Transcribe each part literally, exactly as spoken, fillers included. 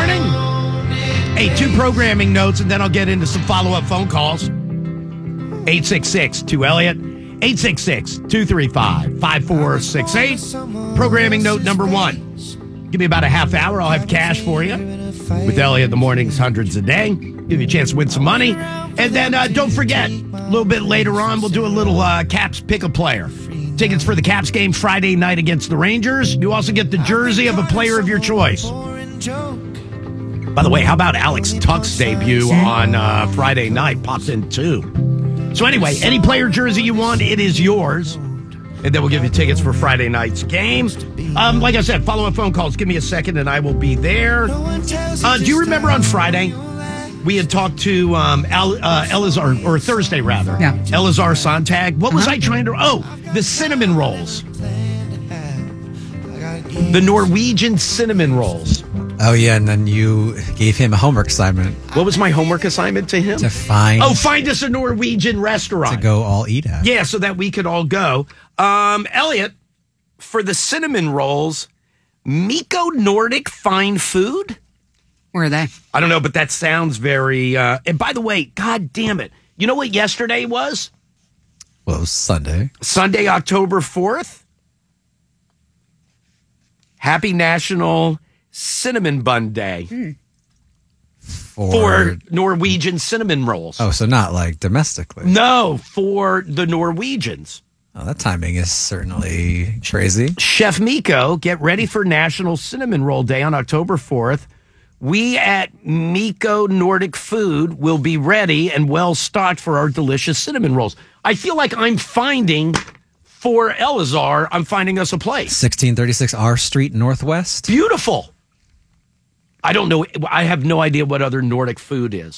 morning. Hey, two programming notes, and then I'll get into some follow-up phone calls. eight six six, two Elliott. eight six six, two three five, five four six eight. Programming note number one. Give me about a half hour. I'll have cash for you. With Elliott in the mornings, hundreds a day. Give you a chance to win some money. And then uh, don't forget, a little bit later on, we'll do a little uh, Caps pick-a-player. Tickets for the Caps game Friday night against the Rangers. You also get the jersey of a player of your choice. By the way, how about Alex Tuck's debut on uh, Friday night? Popped in two. So anyway, any player jersey you want, it is yours. And then we'll give you tickets for Friday night's game. Um, like I said, follow-up phone calls. Give me a second and I will be there. Uh, do you remember on Friday, we had talked to um, El, uh, Elazar, or Thursday rather, yeah. Elazar Sontag. What was uh-huh. I trying to, oh, the cinnamon rolls. The Norwegian cinnamon rolls. Oh, yeah, and then you gave him a homework assignment. What was my homework assignment to him? To find... Oh, find us a Norwegian restaurant. To go all eat at. Yeah, so that we could all go. Um, Elliott, for the cinnamon rolls, Miko Nordic Fine Food? Where are they? I don't know, but that sounds very... Uh, and by the way, God damn it. You know what yesterday was? Well, it was Sunday. Sunday, October fourth. Happy National Cinnamon Bun Day. Mm. For... for Norwegian cinnamon rolls. Oh, so not like domestically. No, for the Norwegians. Oh, that timing is certainly crazy. Chef Miko, get ready for National Cinnamon Roll Day on October fourth. We at Miko Nordic Food will be ready and well stocked for our delicious cinnamon rolls. I feel like I'm finding, for Elazar, I'm finding us a place. sixteen thirty-six R Street Northwest. Beautiful. I don't know. I have no idea what other Nordic food is.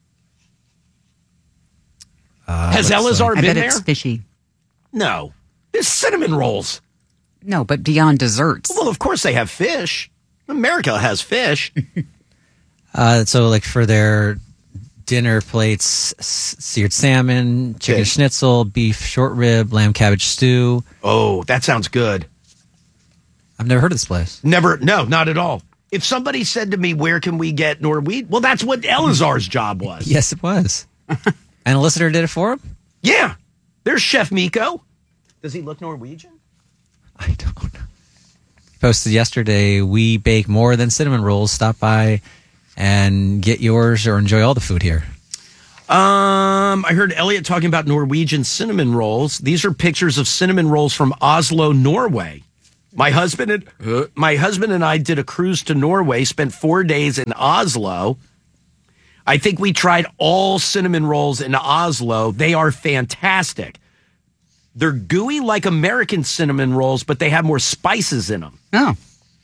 Uh, Has Elazar I been bet there? it's fishy. No. There's cinnamon rolls. No, but beyond desserts. Well, of course they have fish. America has fish. uh, so, like, for their dinner plates, s- seared salmon, chicken Okay. schnitzel, beef short rib, lamb cabbage stew. Oh, that sounds good. I've never heard of this place. Never. No, not at all. If somebody said to me, where can we get Norwegian? Well, that's what Elazar's job was. Yes, it was. And a listener did it for him? Yeah. There's Chef Miko. Does he look Norwegian? I don't know. Posted yesterday, we bake more than cinnamon rolls. Stop by and get yours or enjoy all the food here. Um, I heard Elliott talking about Norwegian cinnamon rolls. These are pictures of cinnamon rolls from Oslo, Norway. My husband and uh, my husband and I did a cruise to Norway, spent four days in Oslo. I think we tried all cinnamon rolls in Oslo. They are fantastic. They're gooey like American cinnamon rolls, but they have more spices in them. Oh.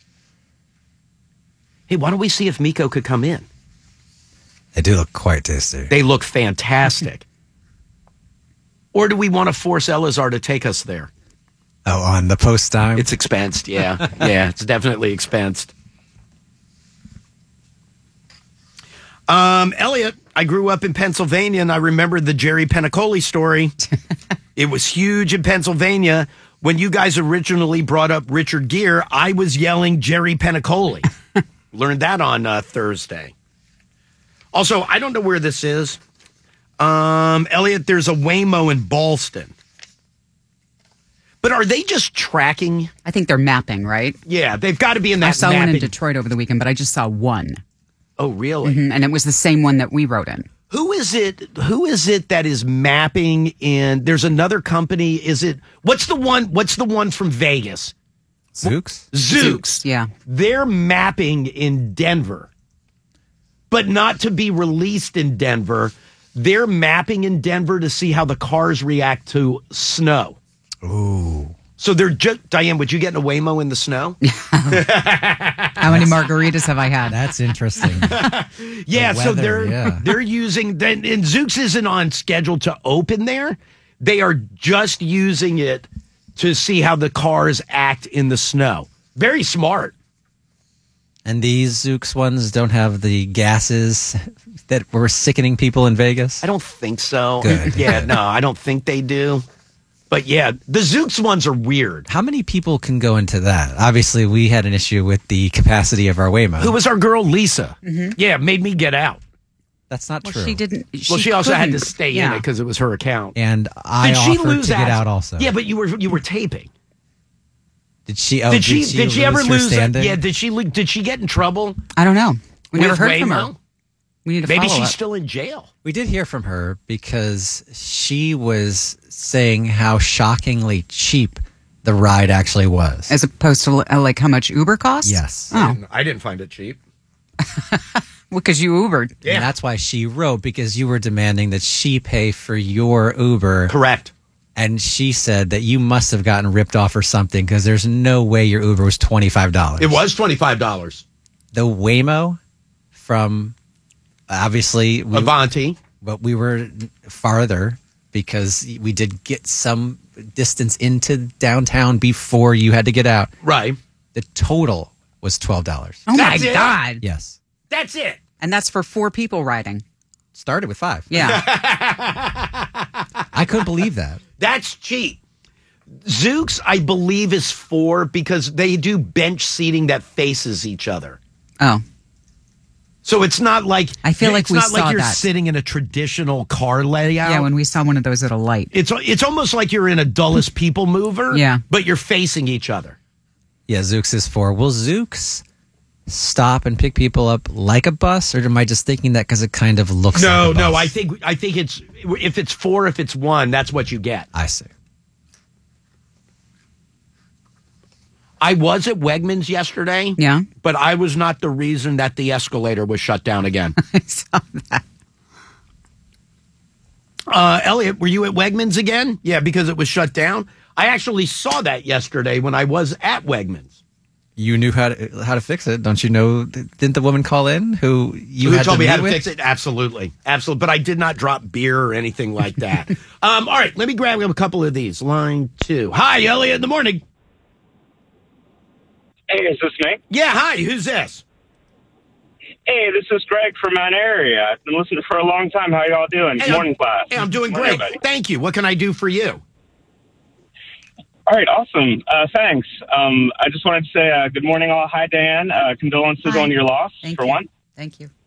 Hey, why don't we see if Miko could come in? They do look quite tasty. They look fantastic. Or do we want to force Elazar to take us there? Oh, on the post time? It's expensed, yeah. Yeah, it's definitely expensed. Um, Elliott, I grew up in Pennsylvania, and I remember the Jerry Penacoli story. It was huge in Pennsylvania. When you guys originally brought up Richard Gere, I was yelling Jerry Penacoli. Learned that on uh, Thursday. Also, I don't know where this is. Um, Elliott, there's a Waymo in Ballston. But are they just tracking? I think they're mapping, right? Yeah, they've got to be in that I saw mapping. one in Detroit over the weekend, but I just saw one. Oh, really? Mm-hmm, and it was the same one that we wrote in. Who is it? Who is it that is mapping in? There's another company. Is it? What's the one? What's the one from Vegas? Zooks? Zooks. Yeah. They're mapping in Denver, but not to be released in Denver. They're mapping in Denver to see how the cars react to snow. Ooh. So they're just, Diane, would you get in a Waymo in the snow? How many margaritas have I had? That's interesting. Yeah, The so weather, they're yeah. they're using, and Zooks isn't on schedule to open there. They are just using it to see how the cars act in the snow. Very smart. And these Zooks ones don't have the gases that were sickening people in Vegas? I don't think so. Good. Yeah, no, I don't think they do. But yeah, the Zooks ones are weird. How many people can go into that? Obviously, we had an issue with the capacity of our Waymo. Who was our girl, Lisa? Mm-hmm. Yeah, made me get out. That's not well, true. She didn't. She well, she also had to couldn't. stay yeah. in it because it was her account. And I did she offered lose to get access? out also. Yeah, but you were you were taping. Did she? Oh, did she? Did she, did she ever lose? lose? Her It? standing? Yeah. Did she? Did she get in trouble? I don't know. We never with heard Waymo? from her. We need to Maybe follow she's up. still in jail. We did hear from her because she was saying how shockingly cheap the ride actually was. As opposed to uh, like how much Uber costs? Yes. Oh, I didn't, I didn't find it cheap. well, because you Ubered. Yeah. And that's why she wrote, because you were demanding that she pay for your Uber. Correct. And she said that you must have gotten ripped off or something because there's no way your Uber was twenty-five dollars. It was twenty-five dollars. The Waymo from, obviously, we, Avanti. but we were farther because we did get some distance into downtown before you had to get out. Right. The total was twelve dollars. Oh That's my it? God! Yes. That's it. And that's for four people riding. Started with five. Yeah. I couldn't believe that. That's cheap. Zooks, I believe, is four because they do bench seating that faces each other. Oh, So it's not like I feel like it's we not like saw you're that. sitting in a traditional car layout. yeah. When we saw one of those at a light. it's it's almost like you're in a Dulles People Mover. Yeah. But you're facing each other. Yeah, Zooks is four. Will Zooks stop and pick people up like a bus, or am I just thinking that because it kind of looks No, like a no. bus? I think I think it's if it's four, if it's one, that's what you get. I see. I was at Wegmans yesterday. Yeah. But I was not the reason that the escalator was shut down again. I saw that. Uh, Elliot, were you at Wegmans again? Yeah, because it was shut down. I actually saw that yesterday when I was at Wegmans. You knew how to how to fix it, don't you know? Didn't the woman call in who you Who had told to me meet how to with? fix it? Absolutely. Absolutely. But I did not drop beer or anything like that. um, all right, let me grab a couple of these. Line two. Hi, Elliot, in the morning. Hey, is this me? Yeah, hi, who's this? Hey, this is Greg from Mount Area. I've been listening for a long time. How y'all doing? Hey, Good morning, class. Hey, I'm doing Morning, great. everybody. Thank you. What can I do for you? All right, awesome. Uh, thanks. Um, I just wanted to say uh, good morning, all. Hi, Dan. Uh, condolences Hi. on your loss, Thank for you. one. Thank you.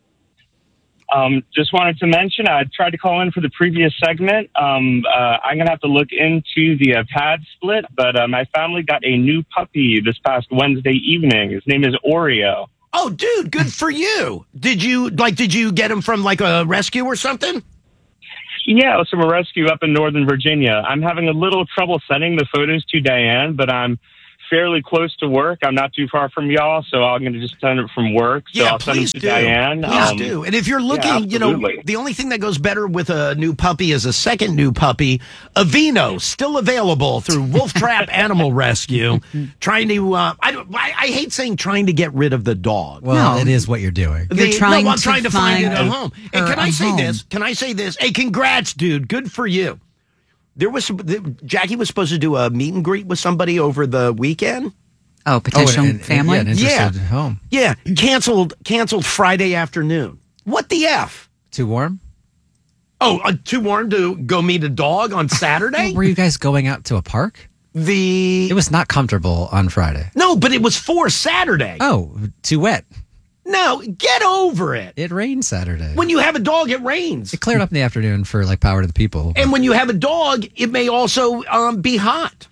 Um, just wanted to mention, I tried to call in for the previous segment. Um, uh, I'm going to have to look into the uh, pad split, but uh, my family got a new puppy this past Wednesday evening. His name is Oreo. Oh, dude, good for you. Did you, like, did you get him from, like, a rescue or something? Yeah, it was from a rescue up in Northern Virginia. I'm having a little trouble sending the photos to Diane, but I'm fairly close to work. I'm not too far from y'all, so I'm going to just send it from work. So Yeah, I'll send please it to do. Diane. Please Um, do. And if you're looking, you know, absolutely. the only thing that goes better with a new puppy is a second new puppy. Aveeno, still available through Wolf Trap Animal Rescue. Trying to, uh, I, don't, I, I hate saying trying to get rid of the dog. Well, No. it is what you're doing. You're The- trying no, I'm to trying to find, find it a a- home. And or can I a say home. this? Can I say this? Hey, congrats, dude. Good for you. There was some, the, Jackie was supposed to do a meet and greet with somebody over the weekend. Oh, potential and- and- family. yeah, an interested Yeah. home. Yeah, canceled. Canceled Friday afternoon. What the f? Too warm? Oh, uh, too warm to go meet a dog on Saturday? Were you guys going out to a park? the It was not comfortable on Friday. no, but it was for Saturday. Oh, too wet. No, get over it. It rained Saturday. When you have a dog, it rains. It cleared up in the afternoon for like power to the people. And when you have a dog, it may also um, be hot.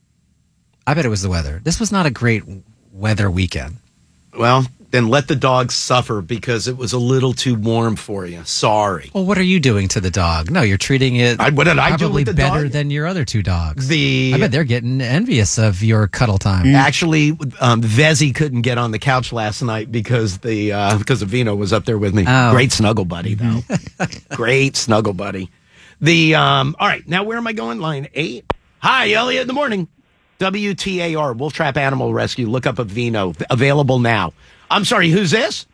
I bet it was the weather. This was not a great weather weekend. Well, then let the dog suffer because it was a little too warm for you. Sorry. Well, what are you doing to the dog? No, you're treating it I- what did I do probably with the better dog? than your other two dogs. The I bet they're getting envious of your cuddle time. Actually, um, Vezi couldn't get on the couch last night because the uh, because Avino was up there with me. Oh. Great snuggle buddy, though. Great snuggle buddy. The um, all right, now where am I going? Line eight. Hi, Elliot. In the morning. W T A R Wolf Trap Animal Rescue. Look up Avino. Available now. I'm sorry. Who's this?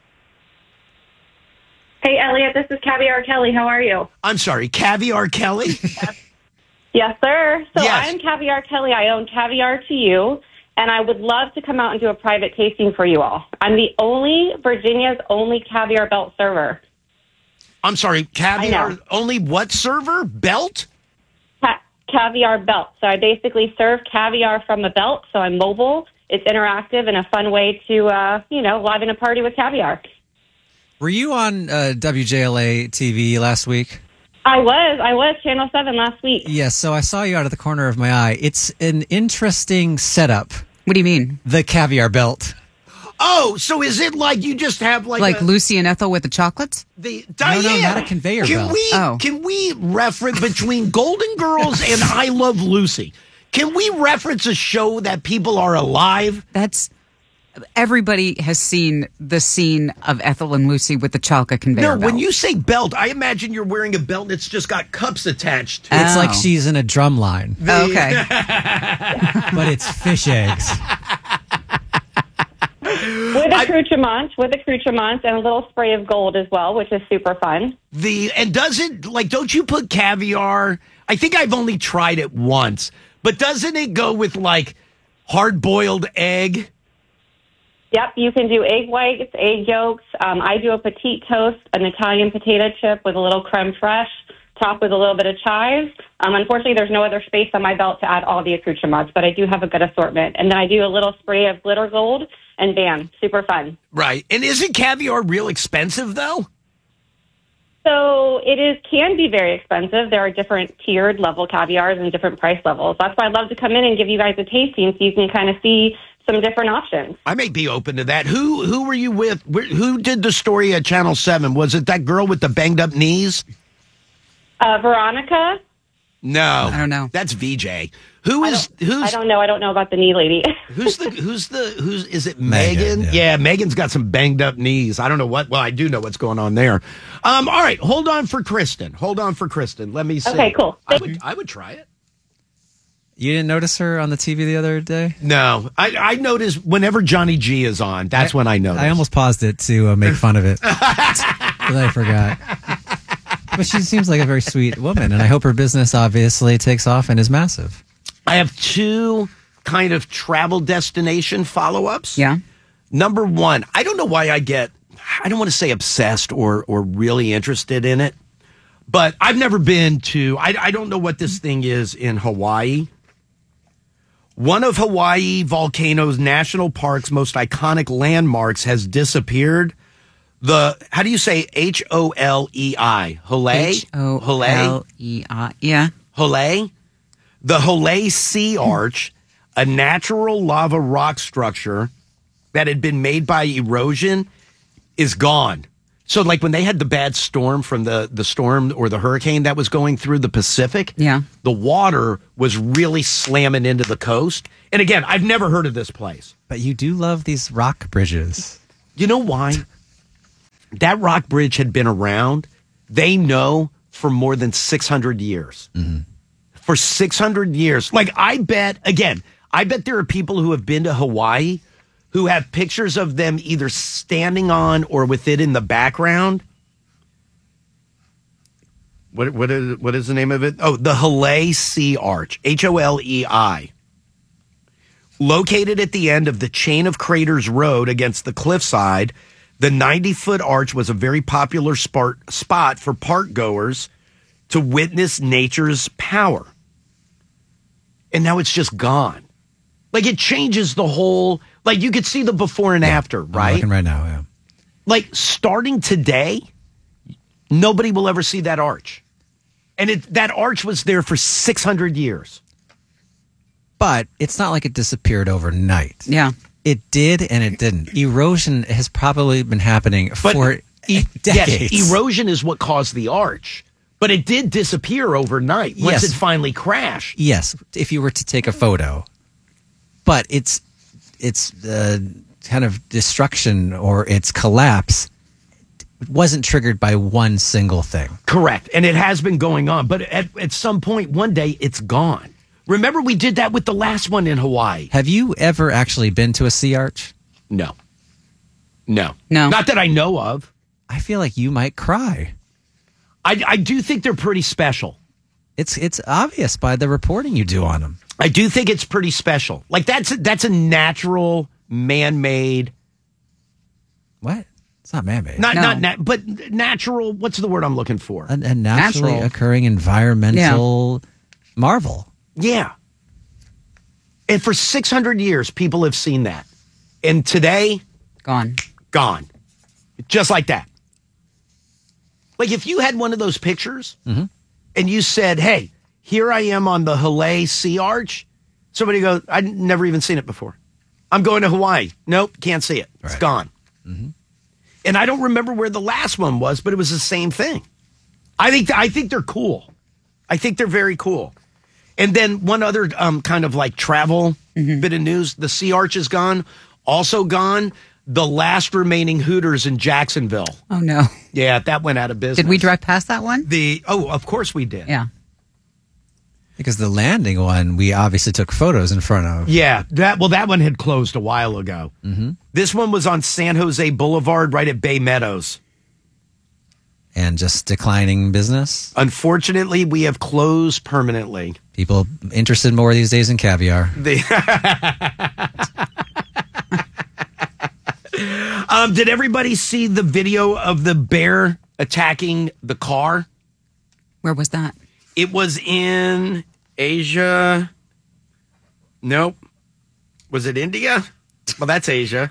Hey, Elliot, this is Caviar Kelly. How are you? I'm sorry. Caviar Kelly. Yes, sir. So Yes. I'm Caviar Kelly. I own Caviar to You, and I would love to come out and do a private tasting for you all. I'm the only, Virginia's only caviar belt server. I'm sorry. Caviar. know. Only what server? Belt? Ca- caviar belt. So I basically serve caviar from a belt, so I'm mobile. It's interactive and a fun way to, uh, you know, liven a party with caviar. Were you on uh, W J L A T V last week? I was. I was Channel seven last week. Yes, so I saw you out of the corner of my eye. It's an interesting setup. What do you mean? The caviar belt. Oh, so is it like you just have like Like a, Lucy and Ethel with the chocolates? the No, Diane? no, not a conveyor can belt. We, Oh. Can we reference between Golden Girls and I Love Lucy? Can we reference a show that people are alive? That's everybody has seen the scene of Ethel and Lucy with the chocolate conveyor No, belt. when you say belt, I imagine you're wearing a belt that's just got cups attached to it. It's Oh. like she's in a drum line, Oh, okay. but it's fish eggs. With accoutrements, with accoutrements, and a little spray of gold as well, which is super fun. The and doesn't like don't you put caviar? I think I've only tried it once, but doesn't it go with like hard boiled egg? Yep, you can do egg whites, egg yolks. Um, I do a petite toast, an Italian potato chip with a little creme fraiche, topped with a little bit of chives. Um, unfortunately, there's no other space on my belt to add all the accoutrements, but I do have a good assortment. And then I do a little spray of glitter gold, and bam, super fun. Right. And isn't caviar real expensive though? So it is can be very expensive. There are different tiered level caviars and different price levels. That's why I'd love to come in and give you guys a tasting so you can kind of see some different options. I may be open to that. Who who were you with? Wh- Who did the story at Channel seven? Was it that girl with the banged up knees? Uh, Veronica? No. I don't know. That's V J. Who is I who's don't know. I don't know about the knee lady. who's the who's the who's is it Megan, Megan? yeah. Yeah. Megan's got some banged up knees. I don't know what well, I do know what's going on there. Um, all right, hold on for Kristen. Hold on for Kristen. Let me see. Okay, cool. I would I would try it. You didn't notice her on the T V the other day? No. I, I notice whenever Johnny G is on, that's when I notice. I almost paused it to uh, make fun of it, but I forgot. But she seems like a very sweet woman, and I hope her business obviously takes off and is massive. I have two kind of travel destination follow-ups. Yeah. Number one, I don't know why I get, I don't want to say obsessed or or really interested in it, but I've never been to, I, I don't know what this thing is in Hawaii. One of Hawaii Volcano's National Park's most iconic landmarks has disappeared. The, how do you say H O L E I? Hole? H O L E I. Yeah. Hole? The Hole Sea Arch, a natural lava rock structure that had been made by erosion, is gone. So, like when they had the bad storm from the, the storm or the hurricane that was going through the Pacific, Yeah. the water was really slamming into the coast. And again, I've never heard of this place. But you do love these rock bridges. You know why? That rock bridge had been around, they know, for more than six hundred years. Mm-hmm. For six hundred years. Like, I bet, again, I bet there are people who have been to Hawaii who have pictures of them either standing on or with it in the background. What, what, is, what is the name of it? Oh, the Hole Sea Arch, H O L E I. Located at the end of the Chain of Craters Road against the cliffside, the ninety-foot arch was a very popular spot, spot for park goers to witness nature's power. And now it's just gone. Like, it changes the whole, like, you could see the before and after, I'm right? looking right now, yeah. Like, starting today, nobody will ever see that arch. And it, that arch was there for six hundred years. But it's not like it disappeared overnight. Yeah. It did and it didn't. Erosion has probably been happening But for e- decades. Yes, erosion is what caused the arch. But it did disappear overnight once Yes. it finally crashed. Yes, if you were to take a photo. But it's it's uh, kind of destruction or its collapse wasn't triggered by one single thing. Correct. And it has been going on. But at, at some point, one day, it's gone. Remember, we did that with the last one in Hawaii. Have you ever actually been to a sea arch? No. No. No. Not that I know of. I feel like you might cry. I, I do think they're pretty special. It's it's obvious by the reporting you do on them. I do think it's pretty special. Like, that's, that's a natural, man-made, What? It's not man-made. not, No. not, nat- but natural, what's the word I'm looking for? a, a naturally Natural. occurring environmental Marvel. Yeah. And for six hundred years, people have seen that. And today, Gone. gone. Just like that. Like if you had one of those pictures Mm-hmm. and you said, hey, here I am on the Hawaii Sea Arch. Somebody goes, I'd never even seen it before. I'm going to Hawaii. Nope, can't see it. It's Right. gone. Mm-hmm. And I don't remember where the last one was, but it was the same thing. I think I think they're cool. I think they're very cool. And then one other um, kind of like travel bit of news. The Sea Arch is gone. Also gone, the last remaining Hooters in Jacksonville. Oh, no. Yeah, that went out of business. Did we drive past that one? The Oh, of course we did. Yeah. Because the landing one, we obviously took photos in front of. Yeah, that well, that one had closed a while ago. Mm-hmm. This one was on San Jose Boulevard, right at Bay Meadows. And just declining business. Unfortunately, we have closed permanently. People interested more these days in caviar. The um, did everybody see the video of the bear attacking the car? Where was that? It was in Asia. Nope. Was it India? Well, that's Asia.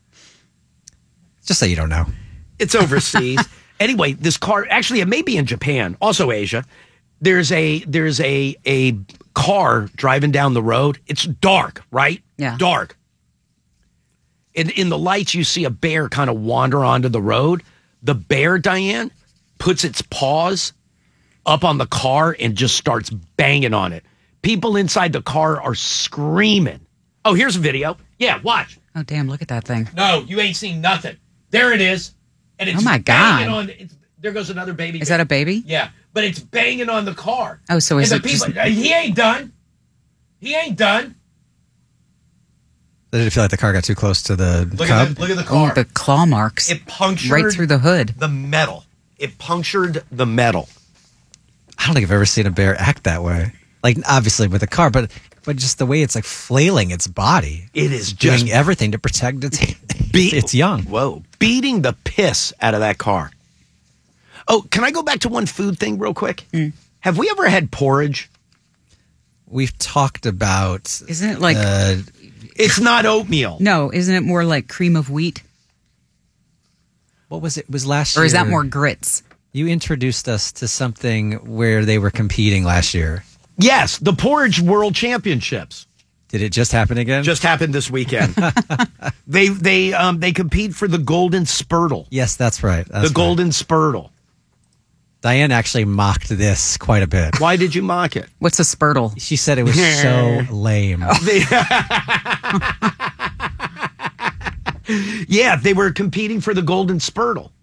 Just so you don't know. It's overseas. Anyway, this car, actually, it may be in Japan, also Asia. There's a there's a a car driving down the road. It's dark, right? Yeah. Dark. In in the lights, you see a bear kind of wander onto the road. The bear, Diane, puts its paws up on the car and just starts banging on it. People inside the car are screaming. Oh, here's a video. Yeah, watch. Oh, damn, look at that thing. No, you ain't seen nothing. There it is. And it's Oh, my banging God. on. It's, there goes another baby. Is that a baby? Yeah, but it's banging on the car. Oh, so is and the it people, just- uh, he ain't done. He ain't done. Did it feel like the car got too close to the Look cub? at the, look at the Oh, car. the claw marks. it punctured right through the hood. the metal. It punctured the metal. I don't think I've ever seen a bear act that way. Like, obviously with a car, but but just the way it's like flailing its body. It is doing just everything to protect its Be- its young. Whoa, beating the piss out of that car. Oh, can I go back to one food thing real quick? Mm. Have we ever had porridge? We've talked about Isn't it like, uh, It's not oatmeal. no, isn't it more like cream of wheat? what was it? It was last Or year. is that more grits? You introduced us to something where they were competing last year. Yes, the porridge world championships. Did it just happen again? Just happened this weekend. they they um they compete for the golden spurtle. Yes, that's right. That's the right. golden spurtle. Diane actually mocked this quite a bit. Why did you mock it? What's a spurtle? She said it was so lame. Yeah, they were competing for the golden spurtle.